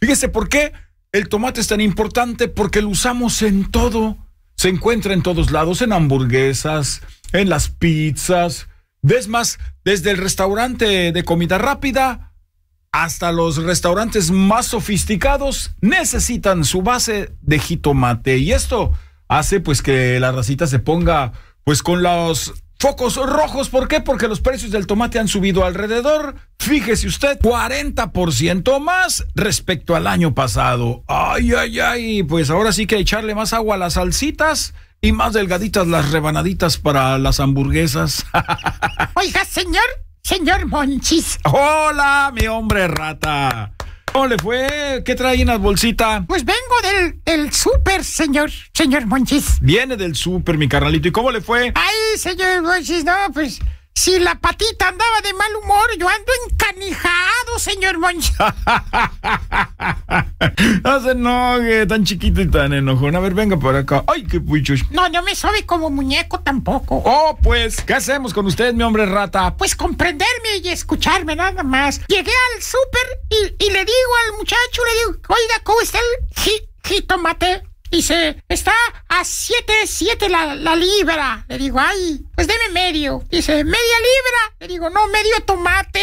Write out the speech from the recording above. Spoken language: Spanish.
Fíjese por qué el tomate es tan importante, porque lo usamos en todo. Se encuentra en todos lados, en hamburguesas, en las pizzas. Es más, desde el restaurante de comida rápida hasta los restaurantes más sofisticados necesitan su base de jitomate. Y esto hace pues que la racita se ponga pues con los focos rojos. ¿Por qué? Porque los precios del tomate han subido alrededor, fíjese usted, 40% más respecto al año pasado. Ay, pues ahora sí que echarle más agua a las salsitas y más delgaditas las rebanaditas para las hamburguesas. Oiga, señor Monchis. Hola, mi hombre rata. ¿Cómo le fue? ¿Qué trae en la bolsita? Pues vengo del súper, señor Monchis. Viene del súper, mi carnalito. ¿Y cómo le fue? Ay, señor Monchis, no, pues si la patita andaba de mal humor, yo ando encanijado, señor Monchis. No se enoje, tan chiquito y tan enojón. A ver, venga por acá. Ay, qué puchos. No me sobe como muñeco tampoco. Oh, pues, ¿qué hacemos con usted, mi hombre rata? Pues comprenderme y escucharme nada más. Llegué al súper y le digo al muchacho, oiga, ¿cómo está el jitomate? Dice, está a 7 la libra. Le digo, ay, pues deme medio. Dice, ¿media libra? Le digo, no, medio tomate.